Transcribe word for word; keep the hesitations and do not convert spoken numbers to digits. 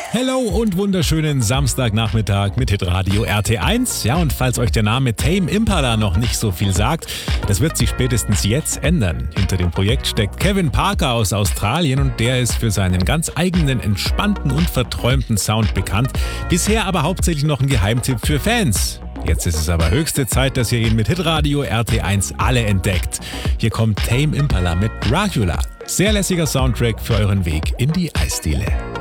Hello und wunderschönen Samstagnachmittag mit Hitradio R T eins. Ja, und falls euch der Name Tame Impala noch nicht so viel sagt, das wird sich spätestens jetzt ändern. Hinter dem Projekt steckt Kevin Parker aus Australien und der ist für seinen ganz eigenen, entspannten und verträumten Sound bekannt. Bisher aber hauptsächlich noch ein Geheimtipp für Fans. Jetzt ist es aber höchste Zeit, dass ihr ihn mit Hitradio R T eins alle entdeckt. Hier kommt Tame Impala mit Dracula. Sehr lässiger Soundtrack für euren Weg in die Eisdiele.